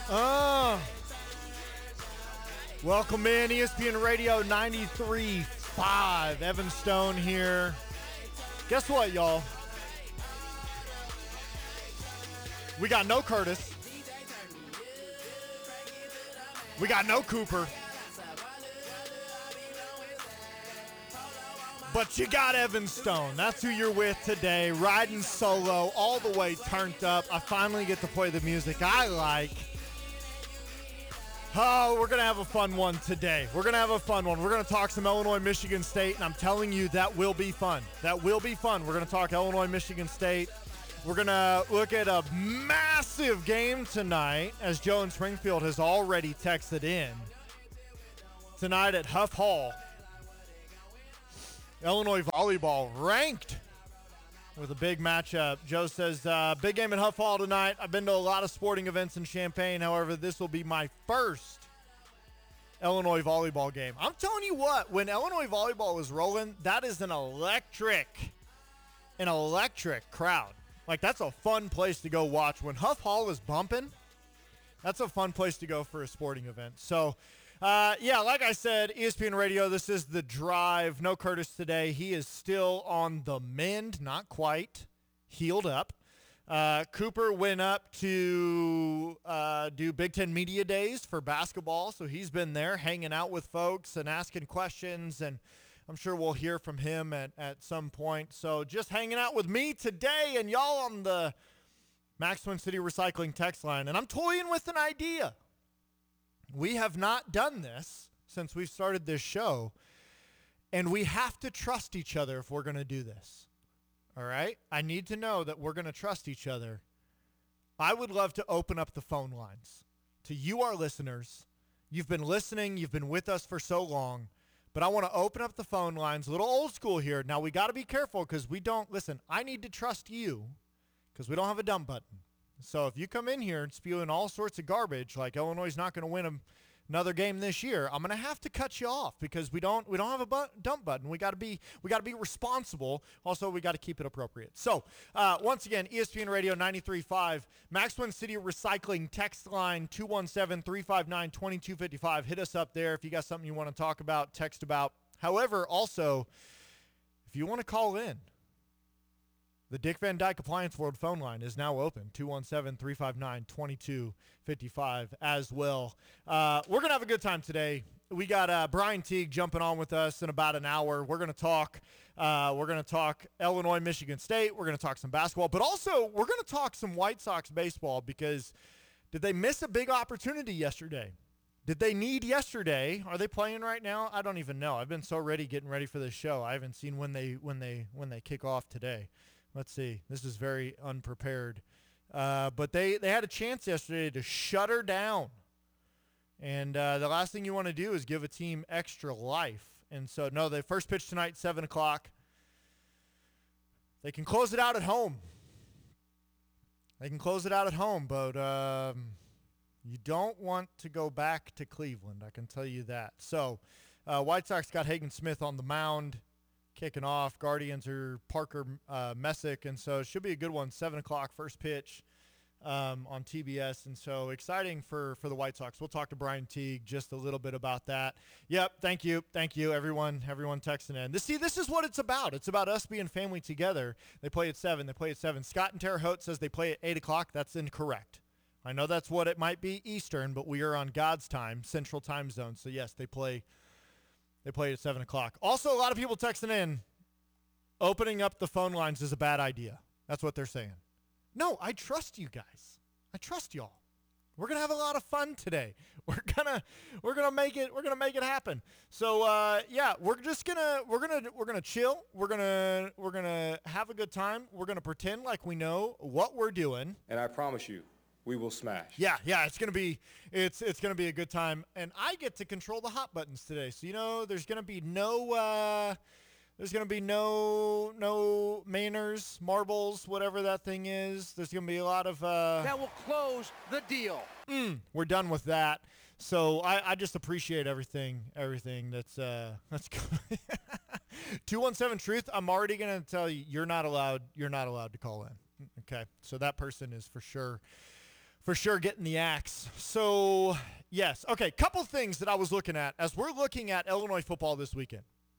Welcome in, ESPN Radio 93.5. Evan Stone here. Guess what, y'all? We got no Curtis. We got no Cooper. But you got Evan Stone. That's who you're with today, riding solo, all the way turned up. I finally get to play the music I like. Oh, we're going to have a fun one today. We're going to have a fun one. We're going to talk some Illinois, Michigan State, and I'm telling you, that will be fun. That will be fun. We're going to talk Illinois, Michigan State. We're going to look at a massive game tonight, as Joe in Springfield has already texted in. Tonight at Huff Hall. Illinois volleyball ranked with a big matchup. Joe says, big game at Huff Hall tonight. I've been to a lot of sporting events in Champaign. However, this will be my first Illinois volleyball game. I'm telling you what, when Illinois volleyball is rolling, that is an electric crowd. Like, that's a fun place to go watch. When Huff Hall is bumping, that's a fun place to go for a sporting event. So, like I said, ESPN Radio, this is The Drive. No Curtis today. He is still on the mend, not quite healed up. Cooper went up to do Big Ten Media Days for basketball, so he's been there hanging out with folks and asking questions, and I'm sure we'll hear from him at some point. So just hanging out with me today and y'all on the Max Twin City Recycling text line, and I'm toying with an idea. We have not done this since we started this show, and we have to trust each other if we're going to do this. All right? I need to know that we're going to trust each other. I would love to open up the phone lines to you, our listeners. You've been listening. You've been with us for so long, but I want to open up the phone lines. A little old school here. Now, we got to be careful because listen, I need to trust you because we don't have a dump button. So if you come in here and spewing all sorts of garbage, like Illinois is not going to win another game this year, I'm going to have to cut you off because we don't have a dump button. We got to be responsible. Also, we got to keep it appropriate. So once again, ESPN Radio 93.5, Max Twin City Recycling text line 217-359-2255. Hit us up there if you got something you want to talk about, text about. However, also, if you want to call in, the Dick Van Dyke Appliance World phone line is now open, 217-359-2255 as well. We're going to have a good time today. We got Brian Teague jumping on with us in about an hour. We're going to talk Illinois, Michigan State. We're going to talk some basketball, but also we're going to talk some White Sox baseball because did they miss a big opportunity yesterday? Did they need yesterday? Are they playing right now? I don't even know. I've been so getting ready for this show. I haven't seen when they kick off today. Let's see. This is very unprepared. But they had a chance yesterday to shut her down. And the last thing you want to do is give a team extra life. And so, no, they first pitch tonight, 7 o'clock. They can close it out at home. But you don't want to go back to Cleveland, I can tell you that. So, White Sox got Hagen Smith on the mound. Kicking off. Guardians are Parker Messick, and so it should be a good one. 7 o'clock, first pitch on TBS, and so exciting for the White Sox. We'll talk to Brian Teague just a little bit about that. Yep, thank you, everyone texting in. This is what it's about. It's about us being family together. They play at 7. Scott in Terre Haute says they play at 8 o'clock. That's incorrect. I know that's what it might be Eastern, but we are on God's time, Central Time Zone. So, yes, they play at 7 o'clock. Also, a lot of people texting in, opening up the phone lines is a bad idea. That's what they're saying. No, I trust you guys. I trust y'all. We're gonna have a lot of fun today. We're gonna make it happen. So we're gonna chill. We're gonna have a good time. We're gonna pretend like we know what we're doing. And I promise you, we will smash. Yeah, it's gonna be a good time, and I get to control the hot buttons today. So there's gonna be no Mainers, marbles, whatever that thing is. There's gonna be a lot of that will close the deal. We're done with that. So I just appreciate everything that's good. 217 Truth. I'm already gonna tell you you're not allowed to call in. Okay, so that person is for sure for sure getting the axe. So, yes. Okay, couple things that I was looking at as we're looking at Illinois football this weekend.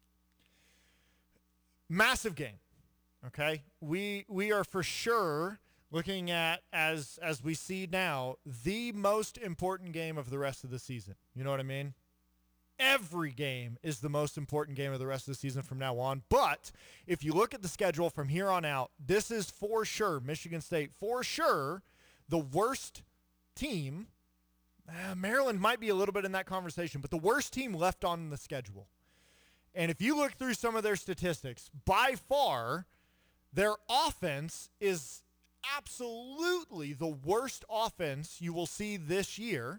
Massive game, okay? We are for sure looking at, as we see now, the most important game of the rest of the season. You know what I mean? Every game is the most important game of the rest of the season from now on. But if you look at the schedule from here on out, this is for sure, Michigan State, for sure, the worst team. Maryland might be a little bit in that conversation, but the worst team left on the schedule. And if you look through some of their statistics, by far, their offense is absolutely the worst offense you will see this year,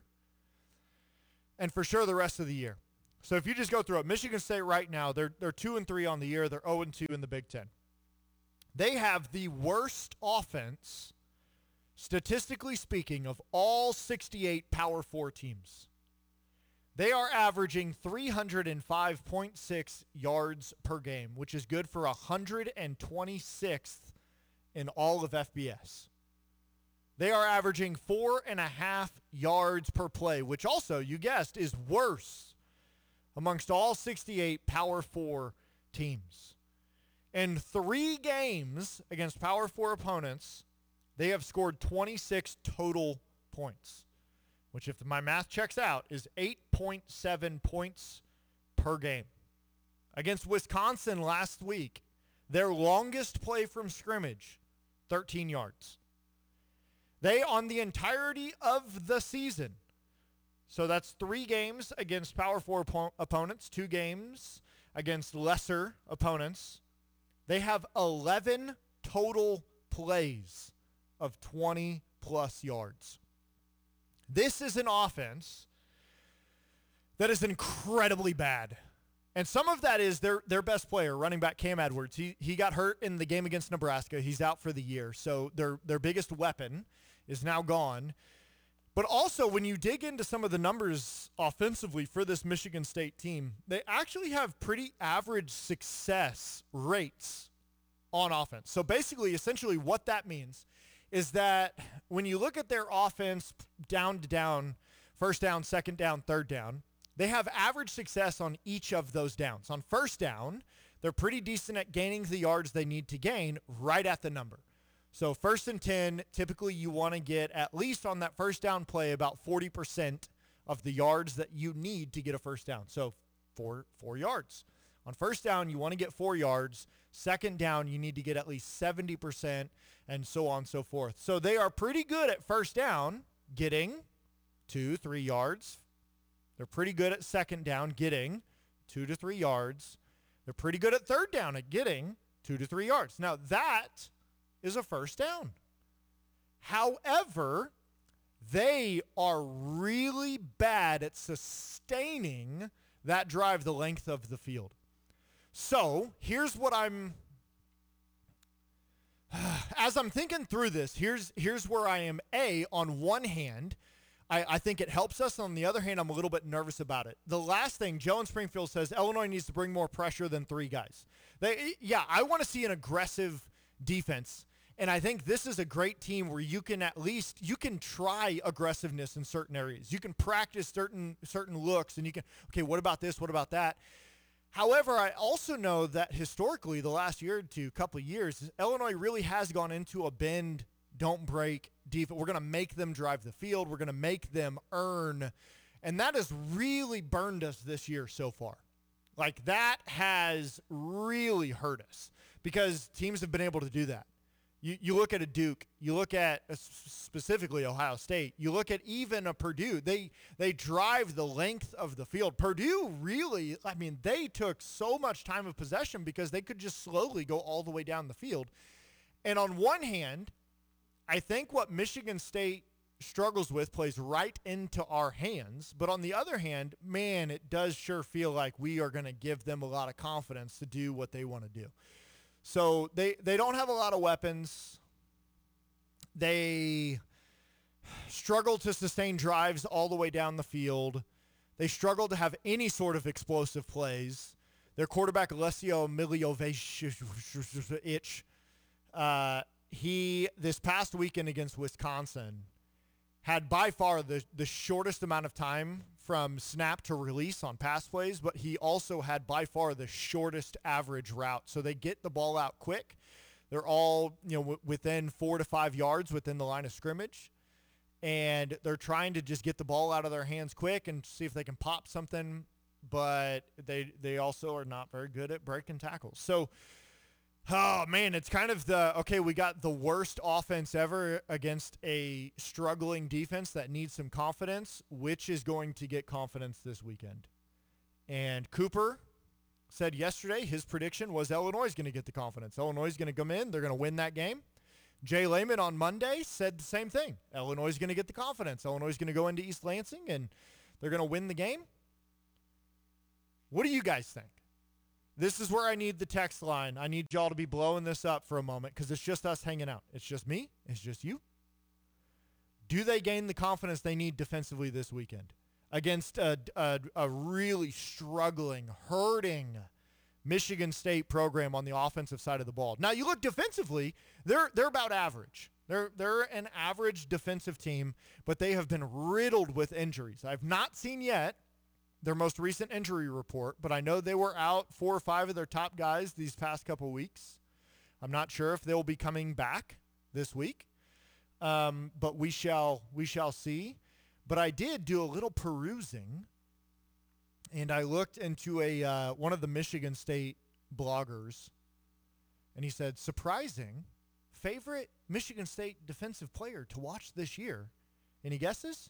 and for sure the rest of the year. So if you just go through it, Michigan State right now, they're 2-3 on the year. They're 0-2 in the Big Ten. They have the worst offense, statistically speaking, of all 68 Power 4 teams. They are averaging 305.6 yards per game, which is good for 126th in all of FBS. They are averaging 4.5 yards per play, which also, you guessed, is worse amongst all 68 Power 4 teams. In 3 games against Power 4 opponents, they have scored 26 total points, which, if my math checks out, is 8.7 points per game. Against Wisconsin last week, their longest play from scrimmage, 13 yards. They, on the entirety of the season, so that's 3 games against Power 4 opponents, 2 games against lesser opponents, they have 11 total plays of 20-plus yards. This is an offense that is incredibly bad. And some of that is their best player, running back Cam Edwards. He got hurt in the game against Nebraska. He's out for the year. So their biggest weapon is now gone. But also, when you dig into some of the numbers offensively for this Michigan State team, they actually have pretty average success rates on offense. So basically, essentially what that means is that when you look at their offense down to down, first down, second down, third down, they have average success on each of those downs. On first down, they're pretty decent at gaining the yards they need to gain right at the number. So 1st and 10, typically you want to get, at least on that first down play, about 40% of the yards that you need to get a first down. So 4 yards. On first down, you want to get 4 yards. Second down, you need to get at least 70%, and so on and so forth. So they are pretty good at first down, getting 2-3 yards. They're pretty good at second down, getting 2 to 3 yards. They're pretty good at third down at getting 2 to 3 yards. Now, that is a first down. However, they are really bad at sustaining that drive the length of the field. So here's what as I'm thinking through this, here's where I am. On one hand, I think it helps us. On the other hand, I'm a little bit nervous about it. The last thing, Joe in Springfield says, Illinois needs to bring more pressure than 3 guys. I want to see an aggressive defense. And I think this is a great team where you can try aggressiveness in certain areas. You can practice certain looks, and you can, okay, what about this? What about that? However, I also know that historically, the last year or two, couple of years, Illinois really has gone into a bend, don't break defense. We're going to make them drive the field. We're going to make them earn. And that has really burned us this year so far. Like, that has really hurt us because teams have been able to do that. You look at a Duke, you look at specifically Ohio State, you look at even a Purdue, they drive the length of the field. Purdue really, they took so much time of possession because they could just slowly go all the way down the field. And on one hand, I think what Michigan State struggles with plays right into our hands. But on the other hand, man, it does sure feel like we are going to give them a lot of confidence to do what they want to do. So they don't have a lot of weapons. They struggle to sustain drives all the way down the field. They struggle to have any sort of explosive plays. Their quarterback, Alessio Miljovic, he, this past weekend against Wisconsin, had by far the shortest amount of time from snap to release on pass plays, but he also had by far the shortest average route. So they get the ball out quick. They're all, within 4 to 5 yards within the line of scrimmage. And they're trying to just get the ball out of their hands quick and see if they can pop something. But they also are not very good at breaking tackles. So, oh, man, it's kind of we got the worst offense ever against a struggling defense that needs some confidence. Which is going to get confidence this weekend? And Cooper said yesterday his prediction was Illinois is going to get the confidence. Illinois is going to come in. They're going to win that game. Jay Lehman on Monday said the same thing. Illinois is going to get the confidence. Illinois is going to go into East Lansing, and they're going to win the game. What do you guys think? This is where I need the text line. I need y'all to be blowing this up for a moment because it's just us hanging out. It's just me. It's just you. Do they gain the confidence they need defensively this weekend against a really struggling, hurting Michigan State program on the offensive side of the ball? Now, you look defensively, they're about average. They're an average defensive team, but they have been riddled with injuries. I've not seen yet their most recent injury report, but I know they were out 4 or 5 of their top guys these past couple of weeks. I'm not sure if they'll be coming back this week, but we shall see. But I did do a little perusing, and I looked into one of the Michigan State bloggers, and he said, surprising, favorite Michigan State defensive player to watch this year. Any guesses?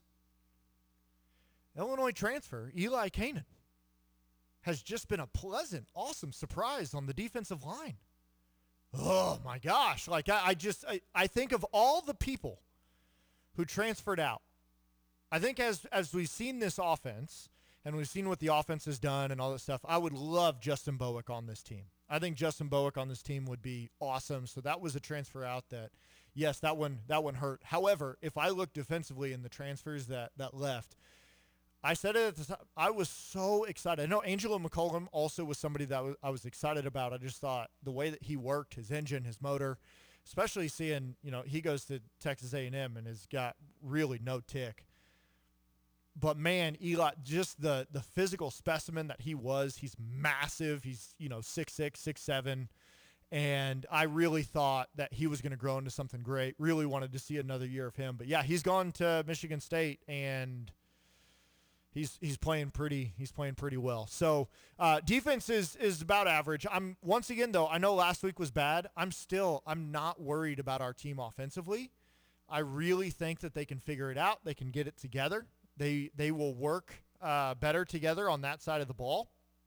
Illinois transfer, Eli Kanan, has just been a pleasant, awesome surprise on the defensive line. Oh, my gosh. Like, I think of all the people who transferred out, I think as we've seen this offense and we've seen what the offense has done and all that stuff, I would love Justin Bowick on this team. I think Justin Bowick on this team would be awesome. So that was a transfer out that, yes, that one hurt. However, if I look defensively in the transfers that left, I said it at the time, I was so excited. I know Angelo McCollum also was somebody that I was excited about. I just thought the way that he worked, his engine, his motor, especially seeing, he goes to Texas A&M and has got really no tick. But, man, Eli, just the physical specimen that he was, he's massive. He's, 6'6", 6'7", and I really thought that he was going to grow into something great. Really wanted to see another year of him. But, yeah, he's gone to Michigan State, and – He's playing pretty well. So defense is about average. Once again though, I know last week was bad. I'm not worried about our team offensively. I really think that they can figure it out. They can get it together. They will work better together on that side of the ball.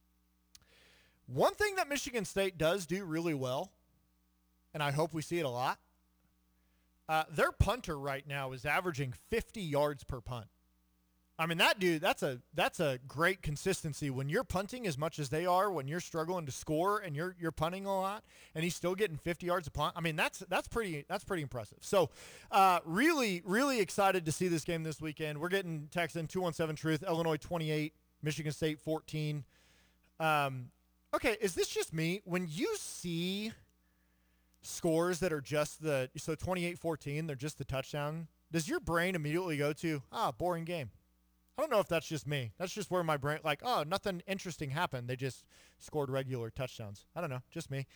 One thing that Michigan State does do really well, and I hope we see it a lot, their punter right now is averaging 50 yards per punt. I mean, that dude, that's a great consistency. When you're punting as much as they are, when you're struggling to score and you're punting a lot, and he's still getting 50 yards a punt. I mean, that's pretty impressive. So, really, really excited to see this game this weekend. We're getting text in 217 Truth, Illinois 28, Michigan State 14. Okay, is this just me? When you see scores that are just 28-14, they're just the touchdown, does your brain immediately go to, boring game? I don't know if that's just me. That's just where my brain, nothing interesting happened. They just scored regular touchdowns. I don't know, just me.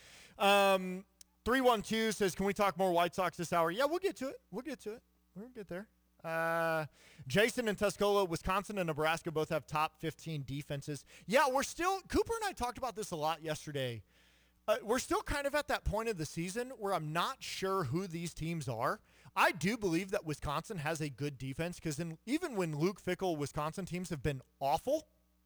312 says, can we talk more White Sox this hour? Yeah, we'll get to it. We'll get there. Jason in Tuscola, Wisconsin and Nebraska both have top 15 defenses. Yeah, Cooper and I talked about this a lot yesterday. We're still kind of at that point of the season where I'm not sure who these teams are. I do believe that Wisconsin has a good defense because even when Luke Fickell, Wisconsin teams have been awful,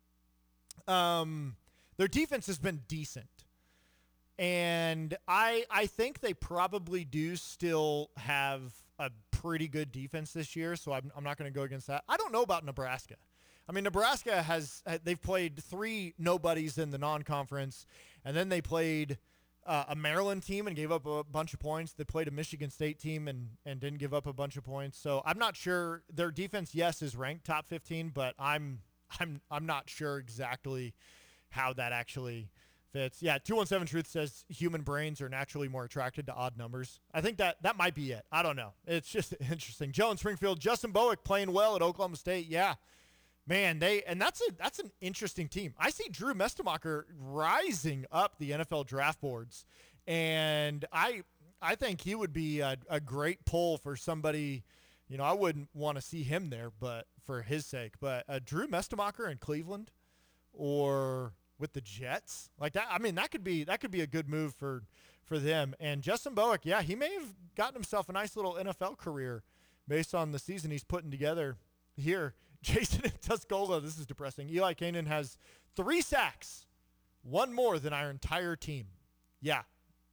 their defense has been decent. And I think they probably do still have a pretty good defense this year, so I'm not going to go against that. I don't know about Nebraska. I mean, Nebraska they've played 3 nobodies in the non-conference, and then they played a Maryland team and gave up a bunch of points. They played a Michigan State team and didn't give up a bunch of points. So I'm not sure. Their defense, yes, is ranked top 15, but I'm not sure exactly how that actually Fits. Yeah, 217 Truth says human brains are naturally more attracted to odd numbers. I think that might be it. I don't know. It's just interesting. Joe in Springfield, Justin Bowick playing well at Oklahoma State. Yeah. Man, that's an interesting team. I see Drew Mestemacher rising up the NFL draft boards, and I think he would be a great pull for somebody. You know, I wouldn't want to see him there, but for his sake. But Drew Mestemacher in Cleveland or with the Jets, like that, I mean, that could be a good move for them. And Justin Bowick, yeah, he may have gotten himself a nice little NFL career based on the season he's putting together here. Jason in Tuscola, this is depressing. Eli Kanan has 3 sacks, one more than our entire team. Yeah.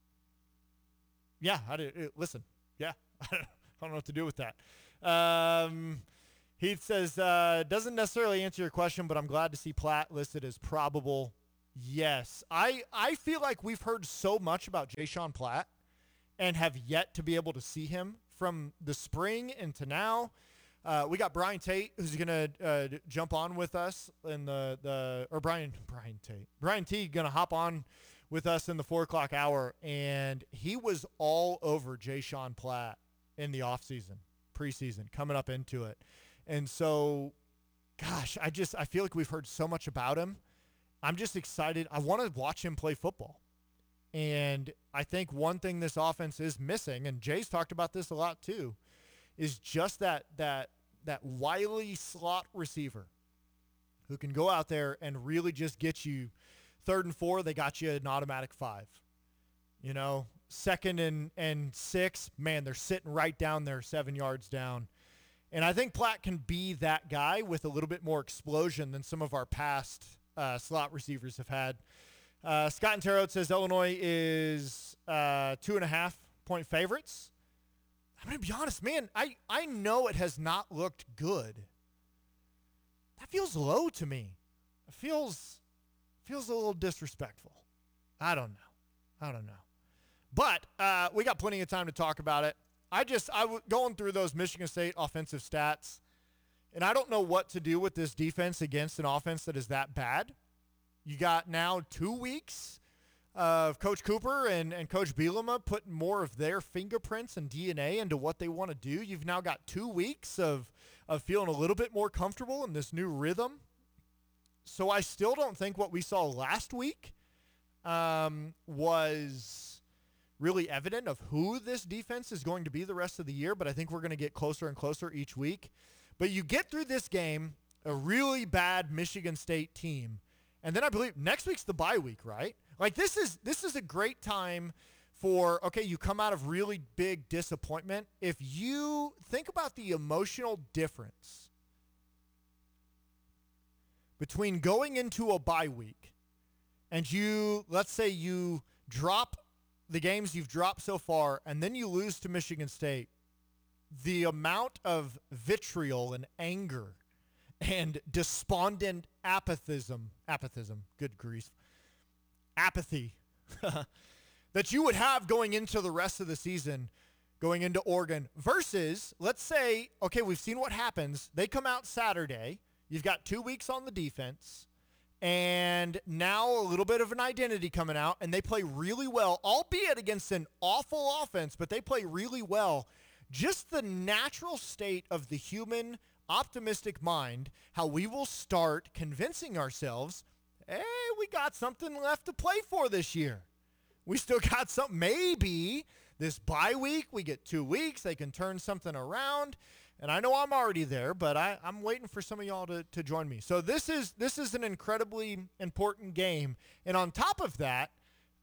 Yeah, listen. Yeah, I don't know what to do with that. He says, doesn't necessarily answer your question, but I'm glad to see Platt listed as probable. Yes. I feel like we've heard so much about Ja'Sean Platt and have yet to be able to see him from the spring into now. We got Brian Tate, who's going to jump on with us in Brian T going to hop on with us in the 4:00 hour, and he was all over Ja'Sean Platt in the offseason, preseason, coming up into it. And so, gosh, I feel like we've heard so much about him. I'm just excited. I want to watch him play football. And I think one thing this offense is missing, and Jay's talked about this a lot too, is just that wily slot receiver who can go out there and really just get you 3rd and 4, they got you an automatic 5. You know, 2nd and 6, man, they're sitting right down there 7 yards down. And I think Platt can be that guy with a little bit more explosion than some of our past slot receivers have had. Scott and Terrell says Illinois is 2.5-point favorites. I'm going to be honest, man, I know it has not looked good. That feels low to me. It feels a little disrespectful. I don't know. But we got plenty of time to talk about it. Going through those Michigan State offensive stats, and I don't know what to do with this defense against an offense that is that bad. You got now 2 weeks of Coach Cooper and Coach Bielema putting more of their fingerprints and DNA into what they want to do. You've now got 2 weeks of feeling a little bit more comfortable in this new rhythm. So I still don't think what we saw last week was really evident of who this defense is going to be the rest of the year, but I think we're going to get closer and closer each week. But you get through this game, a really bad Michigan State team, and then I believe next week's the bye week, right? Like this is a great time for, okay, you come out of really big disappointment. If you think about the emotional difference between going into a bye week and let's say you drop the games you've dropped so far and then you lose to Michigan State, the amount of vitriol and anger and despondent apathy that you would have going into the rest of the season, going into Oregon, versus, let's say, okay, we've seen what happens. They come out Saturday. You've got 2 weeks on the defense, and now a little bit of an identity coming out, and they play really well, albeit against an awful offense, but they play really well. Just the natural state of the human optimistic mind, how we will start convincing ourselves, hey, we got something left to play for this year. We still got something. Maybe this bye week, we get 2 weeks, they can turn something around. And I know I'm already there, but I'm waiting for some of y'all to join me. So this is an incredibly important game. And on top of that,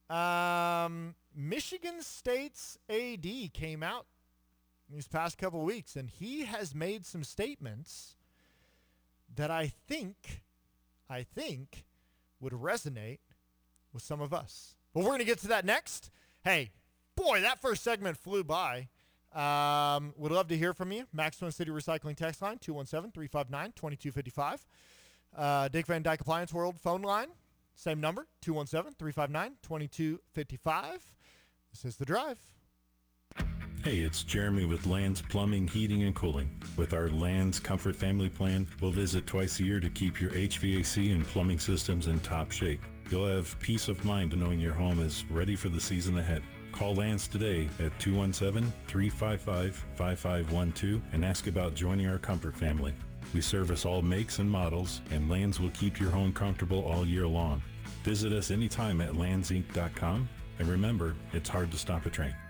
Michigan State's AD came out these past couple weeks, and he has made some statements that I think would resonate with some of us. But we're going to get to that next. Hey, boy, that first segment flew by. Would love to hear from you. Max Twin City Recycling text line, 217-359-2255. Dick Van Dyke Appliance World phone line, same number, 217-359-2255. This is The Drive. Hey, it's Jeremy with Land's Plumbing, Heating, and Cooling. With our Land's Comfort Family Plan, we'll visit twice a year to keep your HVAC and plumbing systems in top shape. You'll have peace of mind knowing your home is ready for the season ahead. Call Lands today at 217-355-5512 and ask about joining our comfort family. We service all makes and models, and Lands will keep your home comfortable all year long. Visit us anytime at landsinc.com, and remember, it's hard to stop a train.